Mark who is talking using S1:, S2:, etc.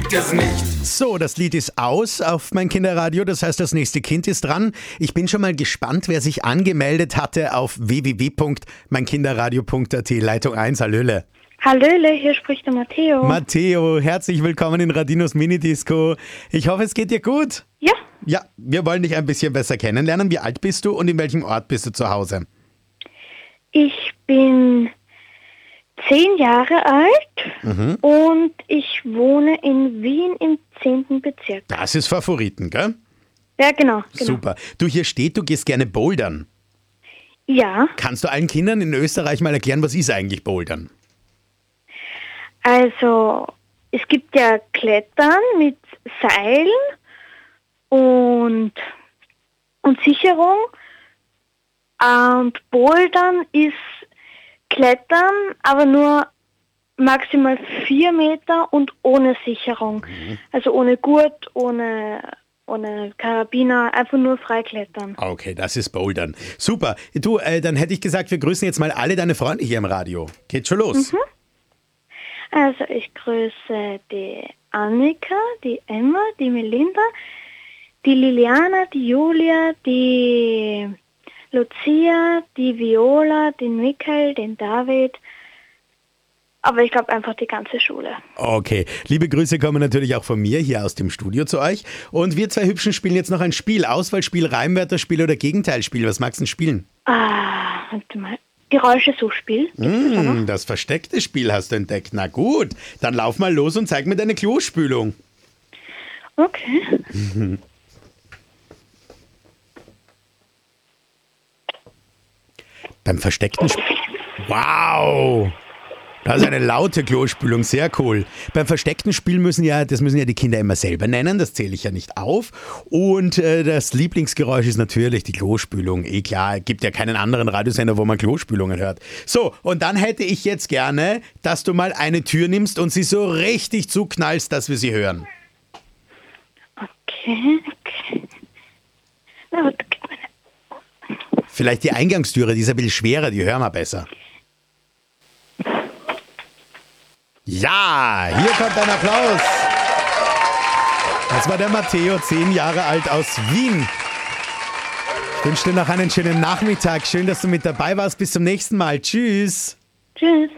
S1: gibt es nicht.
S2: So, das Lied ist aus auf mein Kinderradio, das heißt, das nächste Kind ist dran. Ich bin schon mal gespannt, wer sich angemeldet hatte auf www.meinkinderradio.at, Leitung 1, hallöle.
S3: Hallöle, hier spricht der Matteo.
S2: Matteo, herzlich willkommen in Radinos Minidisco. Ich hoffe, es geht dir gut.
S3: Ja,
S2: Ja, wir wollen dich ein bisschen besser kennenlernen. Wie alt bist du und in welchem Ort bist du zu Hause?
S3: ich bin 10 Jahre alt und ich wohne in Wien im 10. Bezirk.
S2: Das ist Favoriten, gell?
S3: Ja, genau.
S2: Super. Du, hier steht, du gehst gerne bouldern.
S3: Ja,
S2: Kannst du allen Kindern in Österreich mal erklären, was ist eigentlich bouldern?
S3: also es gibt ja Klettern mit Seilen und Sicherung. Und Bouldern ist Klettern, aber nur maximal 4 Meter und ohne Sicherung. Also ohne Gurt, ohne Karabiner, einfach nur frei klettern.
S2: Okay, das ist bouldern. Super. Du, dann hätte ich gesagt, wir grüßen jetzt mal alle deine Freunde hier im Radio. Geht schon los.
S3: Also ich grüße die Annika, die Emma, die Melinda, die Liliana, die Julia, die Lucia, die Viola, den Michael, den David. Aber ich glaube einfach die ganze Schule.
S2: Okay, liebe Grüße kommen natürlich auch von mir hier aus dem Studio zu euch. Und wir zwei Hübschen spielen jetzt noch ein Spiel. Auswahlspiel, Reimwörterspiel oder Gegenteilspiel. Was magst du denn spielen?
S3: Warte mal. Geräuschesuchspiel.
S2: Das versteckte Spiel hast du entdeckt. Na gut, dann lauf mal los und zeig mir deine Klospülung.
S3: Okay.
S2: Beim versteckten Spiel. Wow! Das ist eine laute Klospülung, sehr cool. Beim versteckten Spiel müssen ja die Kinder immer selber nennen, das zähle ich ja nicht auf. Und das Lieblingsgeräusch ist natürlich die Klospülung. Klar, gibt ja keinen anderen Radiosender, wo man Klospülungen hört. So, und dann hätte ich jetzt gerne, dass du mal eine Tür nimmst und sie so richtig zuknallst, dass wir sie hören.
S3: Okay. Na, warte, gib mir
S2: Vielleicht die Eingangstüre, die ist ein bisschen schwerer, die hören wir besser. Ja, hier kommt ein Applaus. Das war der Matteo, 10 Jahre alt aus Wien. Ich wünsche dir noch einen schönen Nachmittag. Schön, dass du mit dabei warst. Bis zum nächsten Mal. Tschüss.
S3: Tschüss.